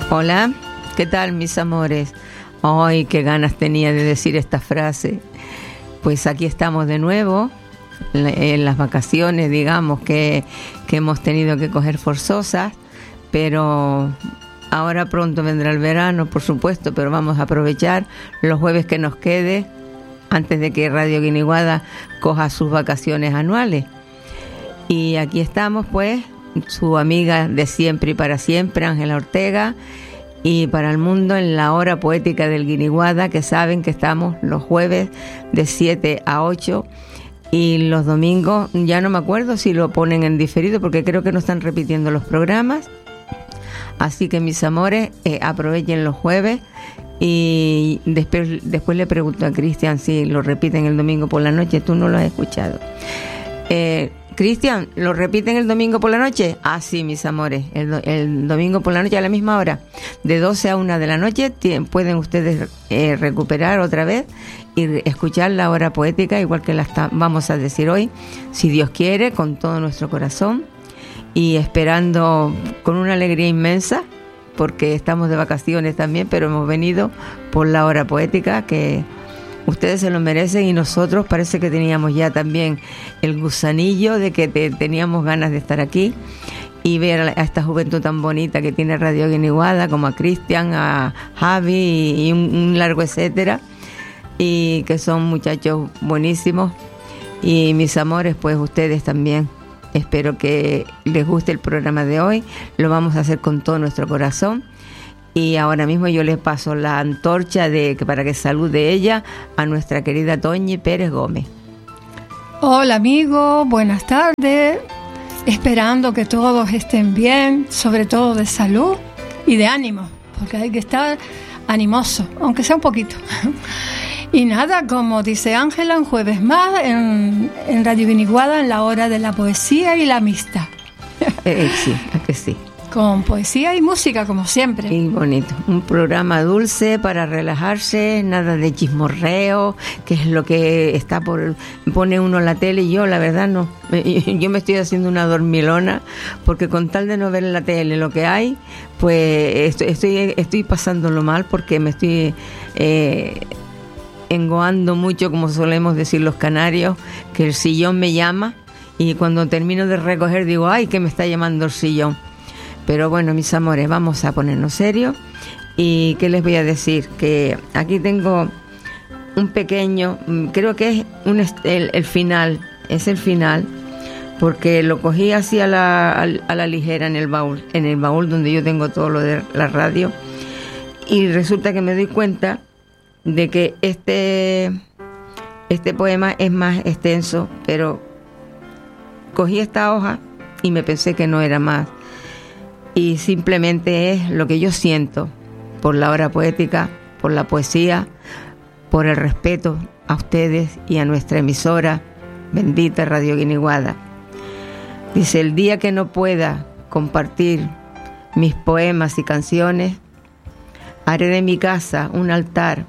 Hola, ¿qué tal, mis amores? Ay, qué ganas tenía de decir esta frase. Pues aquí estamos de nuevo, en las vacaciones, digamos, que hemos tenido que coger forzosas, pero ahora pronto vendrá el verano, por supuesto, pero vamos a aprovechar los jueves que nos quede antes de que Radio Guiniguada coja sus vacaciones anuales. Y aquí estamos, pues, su amiga de siempre y para siempre, Ángela Ortega, y para el mundo en la hora poética del Guiniguada, que saben que estamos los jueves de 7 a 8 y los domingos, ya no me acuerdo si lo ponen en diferido porque creo que no están repitiendo los programas. Así que, mis amores, aprovechen los jueves y después le pregunto a Cristian si lo repiten el domingo por la noche. Tú no lo has escuchado. Cristian, ¿lo repiten el domingo por la noche? Ah, sí, mis amores, el domingo por la noche a la misma hora, de 12 a 1 de la noche, pueden ustedes recuperar otra vez y escuchar la hora poética, igual que vamos a decir hoy, si Dios quiere, con todo nuestro corazón, y esperando con una alegría inmensa, porque estamos de vacaciones también, pero hemos venido por la hora poética, que ustedes se lo merecen, y nosotros parece que teníamos ya también el gusanillo de que teníamos ganas de estar aquí y ver a esta juventud tan bonita que tiene Radio Guiniguada, como a Cristian, a Javi y un largo etcétera, y que son muchachos buenísimos. Y mis amores, pues ustedes también. Espero que les guste el programa de hoy. Lo vamos a hacer con todo nuestro corazón. Y ahora mismo yo les paso la antorcha para que salude ella a nuestra querida Toñi Pérez Gómez. Hola amigos, buenas tardes. Esperando que todos estén bien, sobre todo de salud y de ánimo, porque hay que estar animoso, aunque sea un poquito. Y nada, como dice Ángela, un jueves más en Radio Guiniguada, en la hora de la poesía y la amistad. Sí, ¿a que sí? Con poesía y música, como siempre. Y bonito. Un programa dulce para relajarse, nada de chismorreo, que es lo que pone uno en la tele. Y yo, la verdad, no. Yo me estoy haciendo una dormilona, porque con tal de no ver en la tele lo que hay, pues estoy pasándolo mal, porque me estoy engoando mucho, como solemos decir los canarios, que el sillón me llama, y cuando termino de recoger digo, ay, que me está llamando el sillón. Pero bueno, mis amores, vamos a ponernos serios. ¿Y qué les voy a decir? Que aquí tengo un pequeño, creo que es el final, es el final, porque lo cogí así a la ligera en el baúl donde yo tengo todo lo de la radio, y resulta que me doy cuenta de que este poema es más extenso, pero cogí esta hoja y me pensé que no era más. Y simplemente es lo que yo siento por la hora poética, por la poesía, por el respeto a ustedes y a nuestra emisora bendita Radio Guiniguada. Dice: el día que no pueda compartir mis poemas y canciones, haré de mi casa un altar,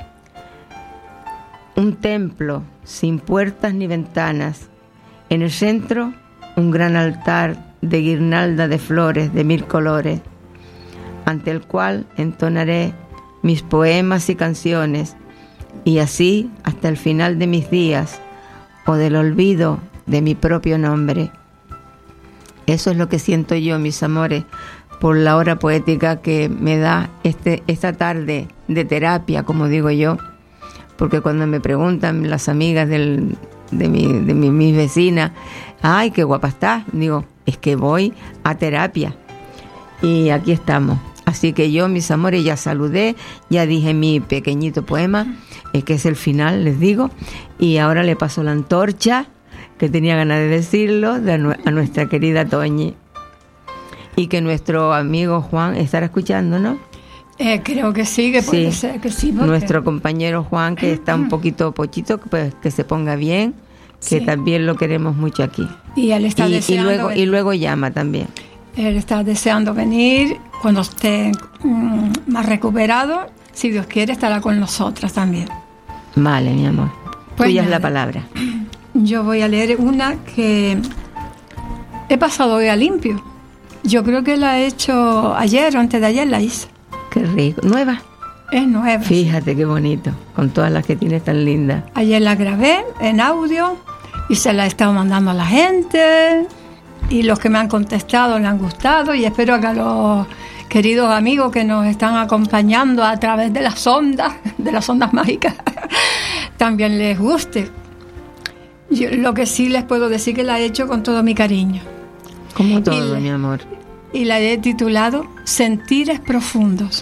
un templo sin puertas ni ventanas. En el centro, un gran altar de guirnalda de flores de 1000 colores, ante el cual entonaré mis poemas y canciones, y así hasta el final de mis días, o del olvido de mi propio nombre. Eso es lo que siento yo, mis amores, por la hora poética que me da esta tarde de terapia, como digo yo, porque cuando me preguntan las amigas de mis vecinas, ay, qué guapa estás, digo, es que voy a terapia. Y aquí estamos. Así que yo, mis amores, ya saludé, ya dije mi pequeñito poema, que es el final, les digo, y ahora le paso la antorcha, que tenía ganas de decirlo, a nuestra querida Toñi. Y que nuestro amigo Juan estará escuchando, ¿no? Creo que sí, que puede ser que sí. Porque... Nuestro compañero Juan, que está un poquito pochito, pues que se ponga bien, que también lo queremos mucho aquí. Y él está deseando y luego llama también. Él está deseando venir cuando esté más recuperado. Si Dios quiere, estará con nosotras también. Vale, mi amor. Pues tuya es la palabra. Yo voy a leer una que he pasado hoy a limpio. Yo creo que la he hecho ayer o antes de ayer la hice. Qué rico. ¿Nueva? Es nueva. Fíjate qué bonito, con todas las que tienes tan lindas. Ayer la grabé en audio y se la he estado mandando a la gente y los que me han contestado le han gustado y espero que a los queridos amigos que nos están acompañando a través de las ondas mágicas, también les guste. Yo lo que sí les puedo decir que la he hecho con todo mi cariño. Como todo, mi amor. Y la he titulado Sentires Profundos.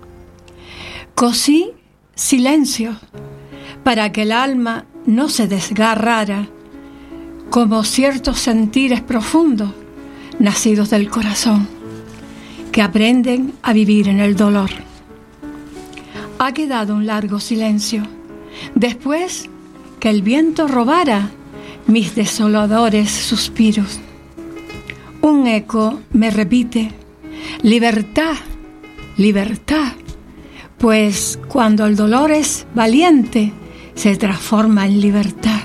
Cosí silencio para que el alma no se desgarrara, como ciertos sentires profundos nacidos del corazón, que aprenden a vivir en el dolor. Ha quedado un largo silencio, después que el viento robara mis desoladores suspiros. Un eco me repite, libertad, libertad, pues cuando el dolor es valiente, se transforma en libertad.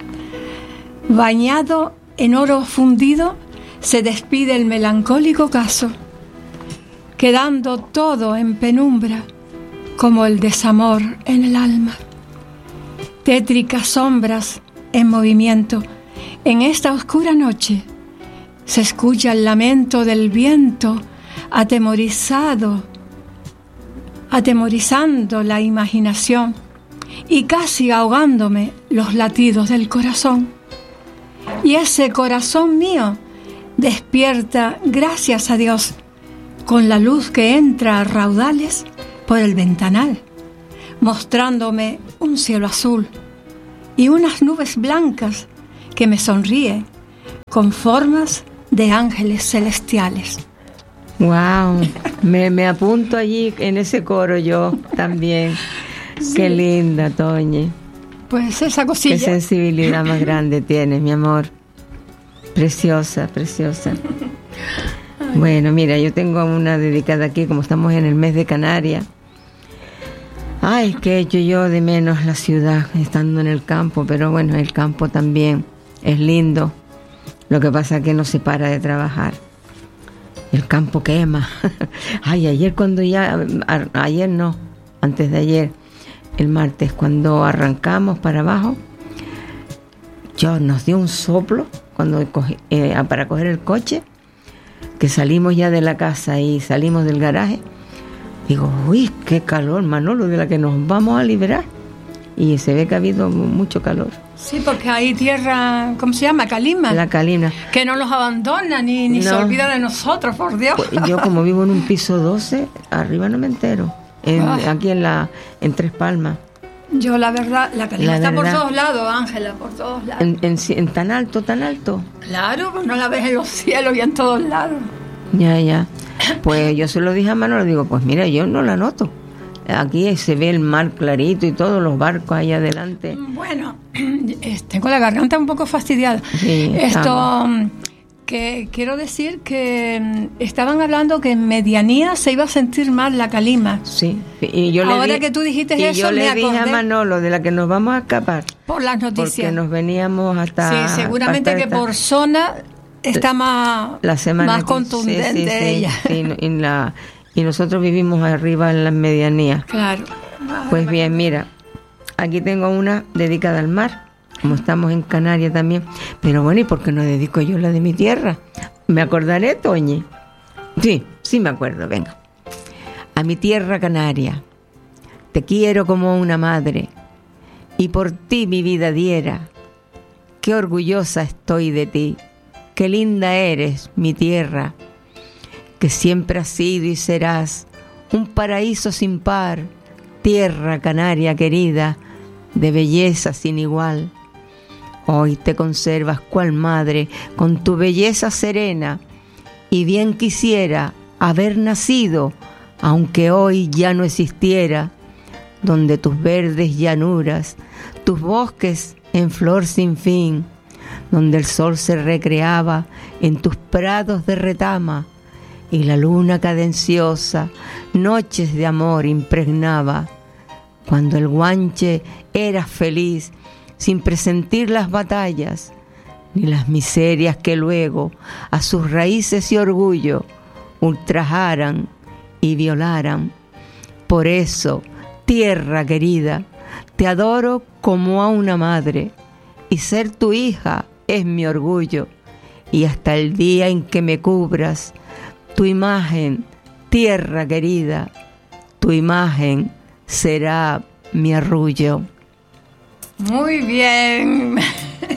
Bañado en oro fundido, se despide el melancólico caso, quedando todo en penumbra, como el desamor en el alma. Tétricas sombras en movimiento, en esta oscura noche, se escucha el lamento del viento, atemorizando la imaginación y casi ahogándome los latidos del corazón. Y ese corazón mío despierta, gracias a Dios, con la luz que entra a raudales por el ventanal, mostrándome un cielo azul y unas nubes blancas que me sonríen con formas de ángeles celestiales. Wow, me apunto allí en ese coro yo también. Sí. Qué linda, Toñi. Pues esa cosilla. Qué sensibilidad más grande tienes, mi amor. Preciosa, preciosa. Bueno, mira, yo tengo una dedicada aquí, como estamos en el mes de Canarias. Ay, que he hecho yo de menos la ciudad estando en el campo, pero bueno, el campo también es lindo. Lo que pasa es que no se para de trabajar. El campo quema. Ay, ayer no, antes de ayer, el martes, cuando arrancamos para abajo, nos dio un soplo para coger el coche, que salimos ya de la casa y salimos del garaje. Digo, uy, qué calor, Manolo, de la que nos vamos a liberar. Y se ve que ha habido mucho calor. Sí, porque hay tierra, ¿cómo se llama? Calima. La calima. Que no nos abandona ni no se olvida de nosotros, por Dios. Pues yo, como vivo en un piso 12, arriba no me entero. Aquí en Tres Palmas. Yo, la verdad, la calima está por todos lados, Ángela, por todos lados. En tan alto, tan alto. Claro, pues no la ves en los cielos y en todos lados. Ya. Pues yo se lo dije a Manolo, digo, pues mira, yo no la noto. Aquí se ve el mar clarito y todos los barcos ahí adelante. Bueno, tengo la garganta un poco fastidiada. Sí, que quiero decir que estaban hablando que en medianía se iba a sentir mal la calima. Sí, y yo ahora que tú dijiste eso, yo le dije a Manolo de la que nos vamos a escapar. Por las noticias. Porque nos veníamos hasta... Sí, seguramente que por zona está más contundente ella. Sí, y nosotros vivimos arriba en las medianías. Claro. Pues bien, mira, aquí tengo una dedicada al mar, como estamos en Canarias también. Pero bueno, ¿y por qué no dedico yo la de mi tierra? ¿Me acordaré, Toñi? Sí me acuerdo, venga. A mi tierra canaria, te quiero como una madre, y por ti mi vida diera. Qué orgullosa estoy de ti, qué linda eres, mi tierra, que siempre has sido y serás un paraíso sin par, tierra canaria querida, de belleza sin igual. Hoy te conservas cual madre, con tu belleza serena, y bien quisiera haber nacido, aunque hoy ya no existiera, donde tus verdes llanuras, tus bosques en flor sin fin, donde el sol se recreaba en tus prados de retama, y la luna cadenciosa noches de amor impregnaba, cuando el guanche eras feliz sin presentir las batallas, ni las miserias que luego a sus raíces y orgullo ultrajaran y violaran. Por eso, tierra querida, te adoro como a una madre, y ser tu hija es mi orgullo, y hasta el día en que me cubras tu imagen, tierra querida, tu imagen será mi arrullo. Muy bien.